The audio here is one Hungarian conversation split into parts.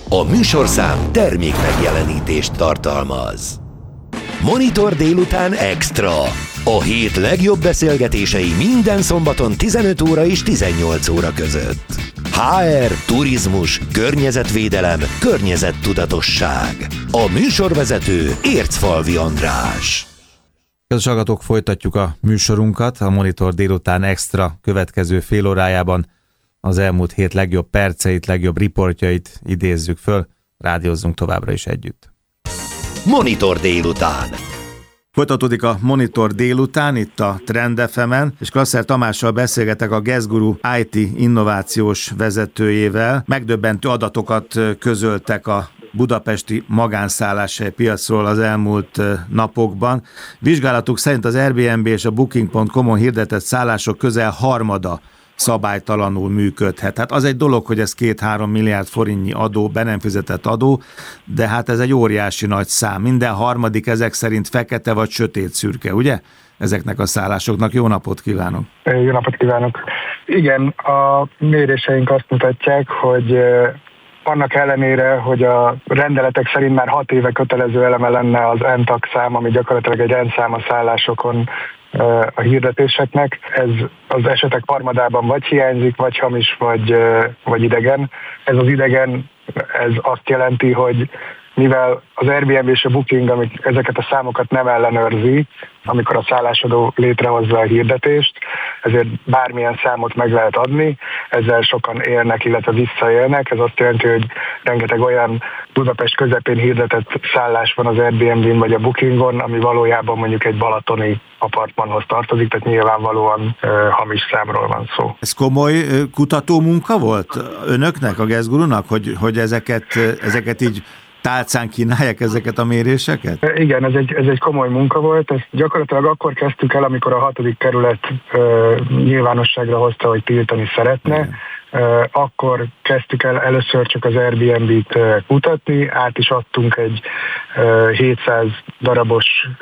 A műsorszám termék megjelenítést tartalmaz. Monitor délután extra. A hét legjobb beszélgetései minden szombaton 15 óra és 18 óra között. HR, turizmus, környezetvédelem, környezettudatosság. A műsorvezető Ércfalvi András. Kedves hallgatók, folytatjuk a műsorunkat. A Monitor délután extra következő fél órájában az elmúlt hét legjobb perceit, legjobb riportjait idézzük föl. Rádiózzunk továbbra is együtt. Monitor délután. Folytatódik a Monitor délután, itt a Trend FM-en, és Klasszer Tamással beszélgetek, a Guestguru IT innovációs vezetőjével. Megdöbbentő adatokat közöltek a budapesti magánszálláshely piacról az elmúlt napokban. Vizsgálatuk szerint az Airbnb és a Booking.com-on hirdetett szállások közel harmada szabálytalanul működhet. Hát az egy dolog, hogy ez 2-3 milliárd forintnyi adó, be nem fizetett adó, de hát ez egy óriási nagy szám. Minden harmadik ezek szerint fekete vagy sötét szürke, ugye? Ezeknek a szállásoknak. Jó napot kívánok! Jó napot kívánok! Igen, a méréseink azt mutatják, hogy annak ellenére, hogy a rendeletek szerint már 6 éve kötelező eleme lenne az NTAC szám, ami gyakorlatilag egy rendszám a szállásokon a hirdetéseknek, ez az esetek harmadában vagy hiányzik, vagy hamis, vagy idegen. Ez az idegen, ez azt jelenti, hogy mivel az Airbnb és a Booking, amik ezeket a számokat nem ellenőrzi, amikor a szállásadó létrehozza a hirdetést, ezért bármilyen számot meg lehet adni, ezzel sokan élnek, illetve visszaélnek. Ez azt jelenti, hogy rengeteg olyan Budapest közepén hirdetett szállás van az Airbnb-n vagy a Bookingon, ami valójában mondjuk egy balatoni apartmanhoz tartozik, tehát nyilvánvalóan hamis számról van szó. Ez komoly kutatómunka volt önöknek, a Guestgurunak, hogy ezeket így tálcán kínálják ezeket a méréseket? Igen, ez egy komoly munka volt. Ezt gyakorlatilag akkor kezdtük el, amikor a 6. kerület nyilvánosságra hozta, hogy tiltani szeretne. Igen. Akkor kezdtük el először csak az Airbnb-t kutatni, át is adtunk egy 700 darabos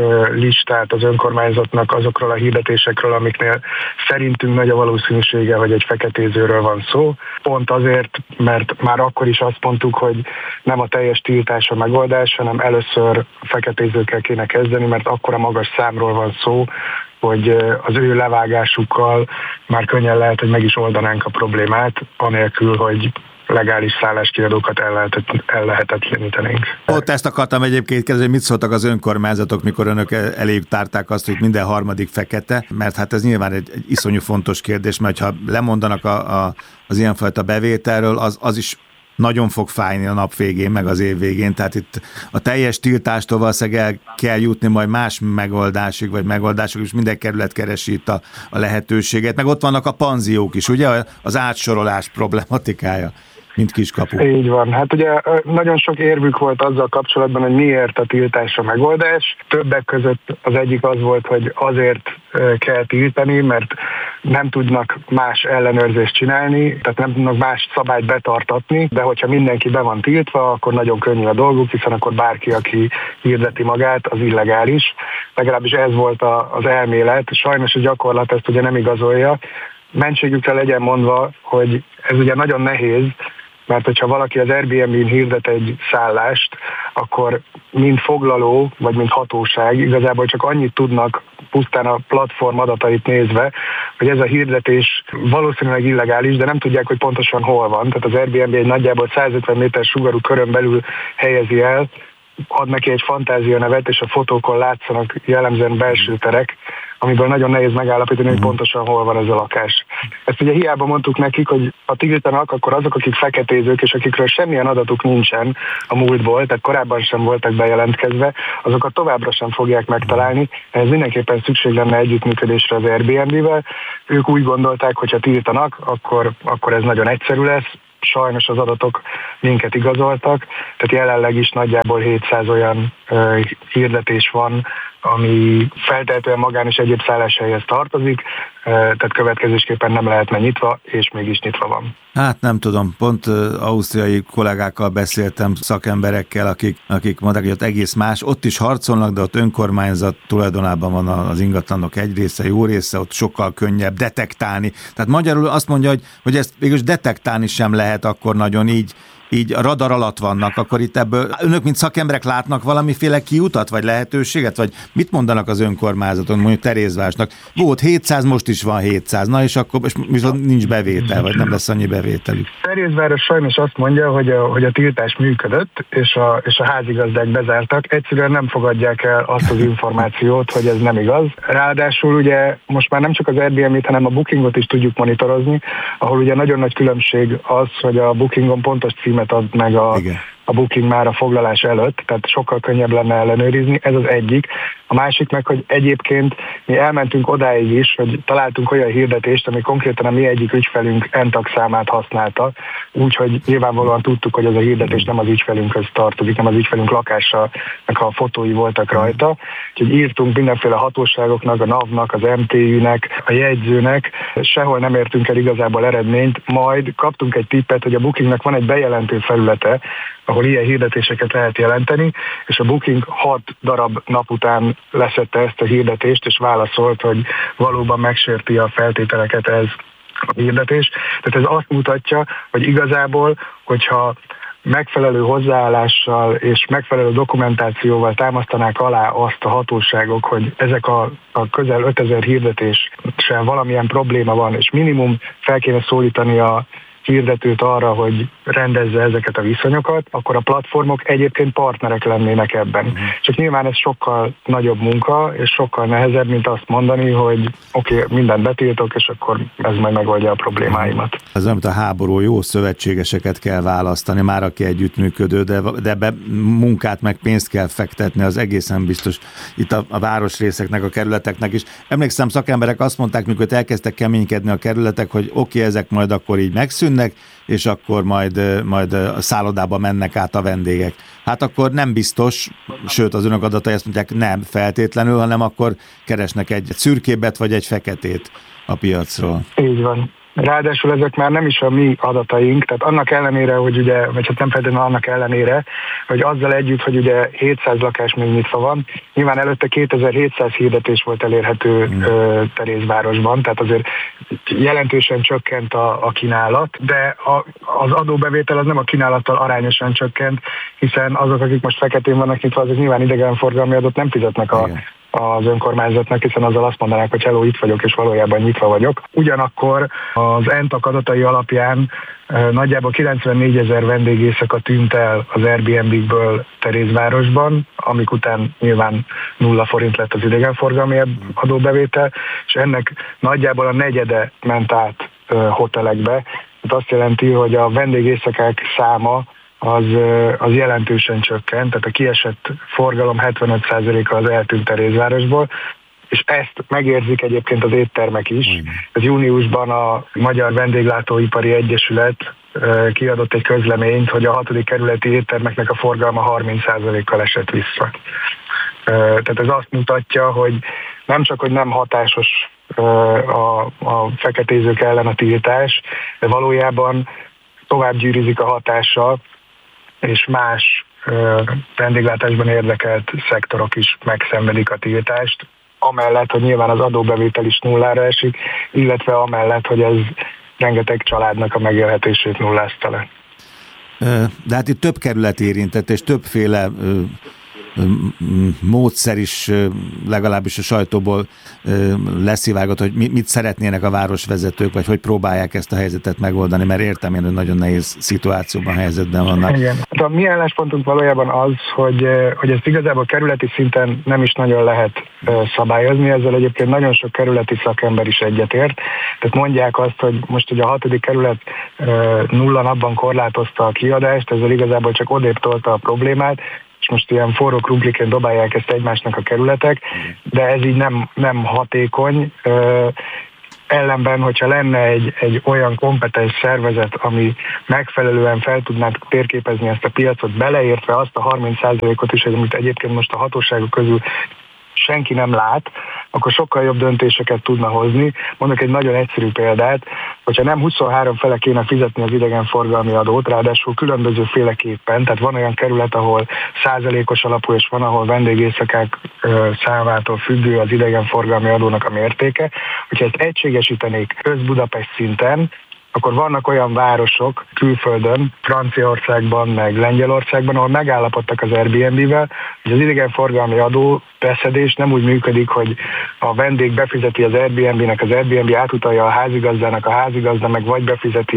listát az önkormányzatnak azokról a hirdetésekről, amiknél szerintünk nagy a valószínűsége, hogy egy feketézőről van szó. Pont azért, mert már akkor is azt mondtuk, hogy nem a teljes tiltás a megoldás, hanem először feketézőkkel kéne kezdeni, mert akkora magas számról van szó, hogy az ő levágásukkal már könnyen lehet, hogy meg is oldanánk a problémát, anélkül, hogy legális szálláskiadókat ellehetetlenítenénk. Ott ezt akartam egyébként kérdezni, hogy mit szóltak az önkormányzatok, mikor önök eléjük tárták azt, hogy minden harmadik fekete, mert hát ez nyilván egy iszonyú fontos kérdés, mert ha lemondanak az ilyenfajta bevételről, az is nagyon fog fájni a nap végén, meg az év végén, tehát itt a teljes tiltástól valószínűleg el kell jutni majd más megoldásig, vagy megoldások, és minden kerület keresi itt a lehetőséget, meg ott vannak a panziók is, ugye, az átsorolás problematikája, mint kiskapu. Így van. Hát ugye nagyon sok érvük volt azzal kapcsolatban, hogy miért a tiltás a megoldás. Többek között az egyik az volt, hogy azért kell tiltani, mert nem tudnak más ellenőrzést csinálni, tehát nem tudnak más szabályt betartatni, de hogyha mindenki be van tiltva, akkor nagyon könnyű a dolguk, hiszen akkor bárki, aki hirdeti magát, az illegális. Legalábbis ez volt az elmélet. Sajnos a gyakorlat ezt ugye nem igazolja. Mentségükre legyen mondva, hogy ez ugye nagyon nehéz, mert hogyha valaki az Airbnb-n hirdet egy szállást, akkor mint foglaló, vagy mint hatóság igazából csak annyit tudnak pusztán a platform adatait nézve, hogy ez a hirdetés valószínűleg illegális, de nem tudják, hogy pontosan hol van. Tehát az Airbnb egy nagyjából 150 méter sugarú körön belül helyezi el, ad neki egy fantázia nevet, és a fotókon látszanak jellemzően belső terek, amiből nagyon nehéz megállapítani, hogy pontosan hol van ez a lakás. Ezt ugye hiába mondtuk nekik, hogy ha tiltanak, akkor azok, akik feketézők, és akikről semmilyen adatuk nincsen a múltból, tehát korábban sem voltak bejelentkezve, azokat továbbra sem fogják megtalálni. Ez mindenképpen szükség lenne együttműködésre az Airbnb-vel. Ők úgy gondolták, hogy ha tiltanak, akkor ez nagyon egyszerű lesz. Sajnos az adatok minket igazoltak, tehát jelenleg is nagyjából 700 olyan hirdetés van, ami feltehetően magán és egyéb szálláshelyhez tartozik, tehát következésképpen nem lehetne nyitva, és mégis nyitva van. Hát nem tudom, pont ausztriai kollégákkal beszéltem, szakemberekkel, akik mondták, hogy ott egész más, ott is harcolnak, de ott önkormányzat tulajdonában van az ingatlanok egy része, jó része, ott sokkal könnyebb detektálni. Tehát magyarul azt mondja, hogy ezt végülis detektálni sem lehet akkor nagyon így így a radar alatt vannak, akkor itt ebből önök, mint szakemberek látnak valamiféle kiutat, vagy lehetőséget, vagy mit mondanak az önkormányzaton, mondjuk Terézvárosnak? Volt 700, most is van 700, na és akkor viszont nincs bevétel, vagy nem lesz annyi bevételük. Terézváros sajnos azt mondja, hogy a tiltás működött, és a házigazdák bezártak, egyszerűen nem fogadják el azt az információt, hogy ez nem igaz. Ráadásul ugye most már nem csak az Airbnb-t, hanem a Bookingot is tudjuk monitorozni, ahol ugye nagyon nagy különbség az, hogy a Bookingon pontos címet ad meg a Booking már a foglalás előtt, tehát sokkal könnyebb lenne ellenőrizni, ez az egyik. A másik meg, hogy egyébként mi elmentünk odáig is, hogy találtunk olyan hirdetést, ami konkrétan a mi egyik ügyfelünk ENTAG számát használta, úgyhogy nyilvánvalóan tudtuk, hogy ez a hirdetés nem az ügyfelünkhöz tartozik, nem az ügyfelünk lakásának a fotói voltak rajta. Úgyhogy írtunk mindenféle hatóságoknak, a NAV-nak, az MTÜ-nek, a jegyzőnek, sehol nem értünk el igazából eredményt, majd kaptunk egy tippet, hogy a Bookingnak van egy bejelentő felülete, ahol ilyen hirdetéseket lehet jelenteni, és a Booking 6 darab nap után leszette ezt a hirdetést, és válaszolt, hogy valóban megsérti a feltételeket ez a hirdetés. Tehát ez azt mutatja, hogy igazából, hogyha megfelelő hozzáállással és megfelelő dokumentációval támasztanák alá azt a hatóságok, hogy ezek a közel 5000 hirdetéssel valamilyen probléma van, és minimum fel kéne szólítani a hirdetőt arra, hogy rendezze ezeket a viszonyokat, akkor a platformok egyébként partnerek lennének ebben. Csak nyilván ez sokkal nagyobb munka, és sokkal nehezebb, mint azt mondani, hogy oké, mindent betiltok, és akkor ez majd megoldja a problémáimat. Ez olyan, mint a háború, jó szövetségeseket kell választani, már aki együttműködő, de ebbe munkát meg pénzt kell fektetni, az egészen biztos itt a városrészeknek, a kerületeknek is. Emlékszem, szakemberek azt mondták, mikor elkezdtek keménykedni a kerületek, hogy oké, ezek majd akkor így megszűnnek, és akkor majd a szállodába mennek át a vendégek. Hát akkor nem biztos, sőt az önök adatai azt mondják, nem feltétlenül, hanem akkor keresnek egy szürkébet vagy egy feketét a piacról. Így van. Ráadásul ezek már nem is a mi adataink, tehát annak ellenére, hogy ugye, vagy hát nem feltétlenül annak ellenére, hogy azzal együtt, hogy ugye 700 lakás még nyitva van, nyilván előtte 2700 hirdetés volt elérhető Terézvárosban, tehát azért jelentősen csökkent a kínálat, de az adóbevétel az nem a kínálattal arányosan csökkent, hiszen azok, akik most feketén vannak nyitva, azok nyilván idegenforgalmi adót nem fizetnek az önkormányzatnak, hiszen azzal azt mondanák, hogy hello, itt vagyok, és valójában nyitva vagyok. Ugyanakkor az ENTAG adatai alapján nagyjából 94 000 vendégészaka tűnt el az Airbnb-ből Terézvárosban, amik után nyilván 0 forint lett az idegenforgalmi adóbevétel, és ennek nagyjából a negyede ment át hotelekbe. Ez azt jelenti, hogy a vendégészakák száma az jelentősen csökkent, tehát a kiesett forgalom 75%-a az eltűnt Terézvárosból, és ezt megérzik egyébként az éttermek is. Ez júniusban a Magyar Vendéglátóipari Egyesület kiadott egy közleményt, hogy a 6. kerületi éttermeknek a forgalma 30%-kal esett vissza. Tehát ez azt mutatja, hogy nem csak, hogy nem hatásos a feketézők ellen a tiltás, de valójában tovább gyűrűzik a hatása, és más vendéglátásban érdekelt szektorok is megszenvedik a tiltást, amellett, hogy nyilván az adóbevétel is nullára esik, illetve amellett, hogy ez rengeteg családnak a megélhetését nullázta le. De hát itt több kerület érintett, és többféle módszer is legalábbis a sajtóból leszivárgott, hogy mit szeretnének a városvezetők, vagy hogy próbálják ezt a helyzetet megoldani, mert értem én, hogy nagyon nehéz szituációban, helyzetben vannak. Igen. A mi álláspontunk valójában az, hogy ezt igazából kerületi szinten nem is nagyon lehet szabályozni, ezzel egyébként nagyon sok kerületi szakember is egyetért. Tehát mondják azt, hogy most ugye a 6. kerület 0 napban korlátozta a kiadást, ezzel igazából csak odébb tolta a problémát, és most ilyen forró krumpliként dobálják ezt egymásnak a kerületek, de ez így nem hatékony. Ellenben, hogyha lenne egy olyan kompetens szervezet, ami megfelelően fel tudná térképezni ezt a piacot, beleértve azt a 30%-ot is, amit egyébként most a hatóságok közül senki nem lát, akkor sokkal jobb döntéseket tudna hozni. Mondok egy nagyon egyszerű példát, hogyha nem 23 fele kéne fizetni az idegenforgalmi adót, ráadásul különböző féleképpen, tehát van olyan kerület, ahol százalékos alapú, és van, ahol vendégészakák számától függő az idegenforgalmi adónak a mértéke. Hogyha ezt egységesítenék Budapest szinten, akkor vannak olyan városok külföldön, Franciaországban, meg Lengyelországban, ahol megállapodtak az Airbnb-vel, hogy az idegenforgalmi adó beszedés nem úgy működik, hogy a vendég befizeti az Airbnb-nek, az Airbnb átutalja a házigazdának, a házigazda meg vagy befizeti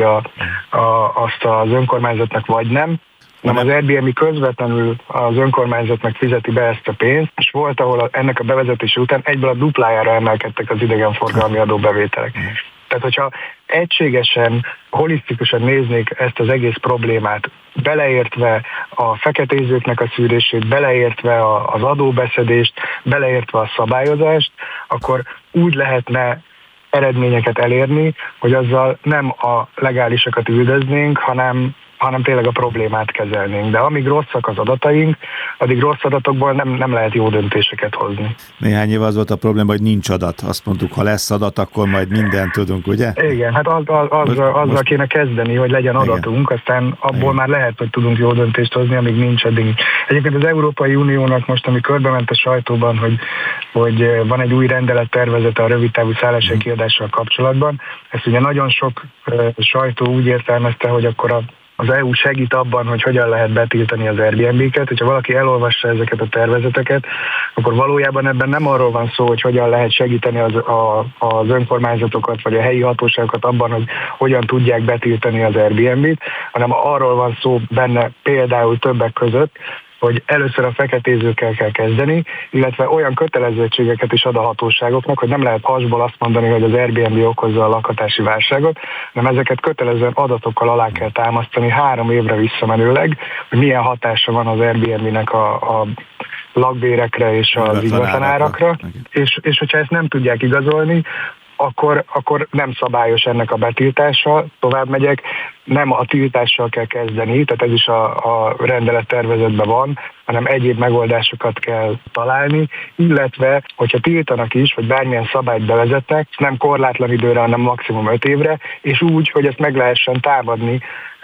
azt az önkormányzatnak, vagy nem. Nem, az Airbnb közvetlenül az önkormányzatnak fizeti be ezt a pénzt, és volt, ahol ennek a bevezetése után egyből a duplájára emelkedtek az idegenforgalmi adóbevételek. Tehát, hogyha egységesen, holisztikusan néznék ezt az egész problémát, beleértve a feketézőknek a szűrését, beleértve az adóbeszedést, beleértve a szabályozást, akkor úgy lehetne eredményeket elérni, hogy azzal nem a legálisakat üldöznénk, hanem tényleg a problémát kezelnénk. De amíg rosszak az adataink, addig rossz adatokból nem lehet jó döntéseket hozni. Néhány év az volt a probléma, hogy nincs adat. Azt mondtuk, ha lesz adat, akkor majd mindent tudunk, ugye? Igen, hát azzal kéne kezdeni, hogy legyen adatunk, aztán abból már lehet, hogy tudunk jó döntést hozni, amíg nincs eddig. Egyébként az Európai Uniónak most, ami körbement a sajtóban, hogy van egy új rendelettervezete a rövidtávú szálláshelykiadással kapcsolatban, ezt ugye nagyon sok sajtó úgy értelmezte, hogy akkor az EU segít abban, hogy hogyan lehet betiltani az Airbnb-ket. Hogyha valaki elolvassa ezeket a tervezeteket, akkor valójában ebben nem arról van szó, hogy hogyan lehet segíteni az önkormányzatokat vagy a helyi hatóságokat abban, hogy hogyan tudják betiltani az Airbnb-t, hanem arról van szó benne például többek között, hogy először a feketézőkkel kell kezdeni, illetve olyan kötelezettségeket is ad a hatóságoknak, hogy nem lehet hasból azt mondani, hogy az Airbnb okozza a lakhatási válságot, hanem ezeket kötelezően adatokkal alá kell támasztani 3 évre visszamenőleg, hogy milyen hatása van az Airbnb-nek a lakbérekre és az ingatlanárakra, és hogyha ezt nem tudják igazolni, akkor nem szabályos ennek a betiltása, tovább megyek, nem a tiltással kell kezdeni, tehát ez is a rendelettervezetben van, hanem egyéb megoldásokat kell találni, illetve, hogyha tiltanak is, vagy bármilyen szabályt bevezetnek, nem korlátlan időre, hanem maximum 5 évre, és úgy, hogy ezt meg lehessen támadni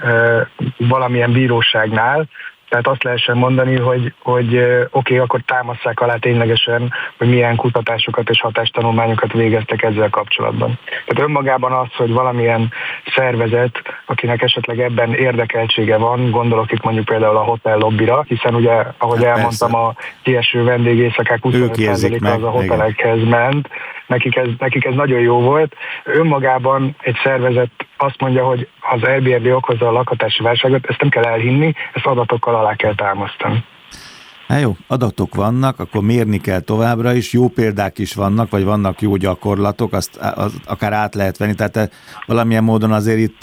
valamilyen bíróságnál, tehát azt lehessen mondani, hogy oké, akkor támasszák alá ténylegesen, hogy milyen kutatásokat és hatástanulmányokat végeztek ezzel kapcsolatban. Tehát önmagában az, hogy valamilyen szervezet, akinek esetleg ebben érdekeltsége van, gondolok itt mondjuk például a hotel lobbira, hiszen ugye, ahogy elmondtam, a kieső vendégészakák 25%-a az a hotelekhez ment, nekik ez nagyon jó volt. Önmagában egy szervezet azt mondja, hogy az Airbnb okozza a lakhatási válságot, ezt nem kell elhinni, ezt adatokkal alá kell támasztani. Hát jó, adatok vannak, akkor mérni kell továbbra is, jó példák is vannak, vagy vannak jó gyakorlatok, azt akár át lehet venni, tehát valamilyen módon azért itt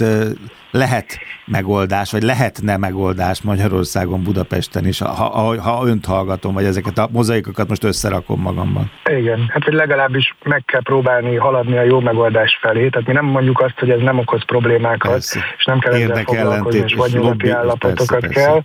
lehet megoldás, vagy lehetne megoldás Magyarországon, Budapesten is, ha önt hallgatom, vagy ezeket a mozaikokat most összerakom magamban. Igen, hát hogy legalábbis meg kell próbálni haladni a jó megoldás felé, tehát mi nem mondjuk azt, hogy ez nem okoz problémákat, persze, és nem kell ezzel foglalkozni, és vagyonlati állapotokat kell,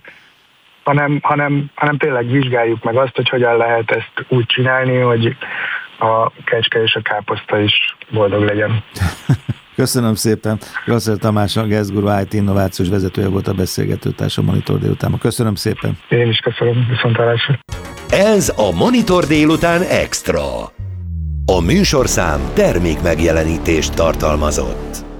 hanem tényleg vizsgáljuk meg azt, hogy hogyan lehet ezt úgy csinálni, hogy a kecske és a káposzta is boldog legyen. Köszönöm szépen. Grasszel Tamás, a GuezGuru IT innovációs vezetője volt a beszélgetőtárs a Monitor délután. Köszönöm szépen. Én is köszönöm. Viszontlátásra. Ez a Monitor délután extra. A műsorszám termékmegjelenítést tartalmazott.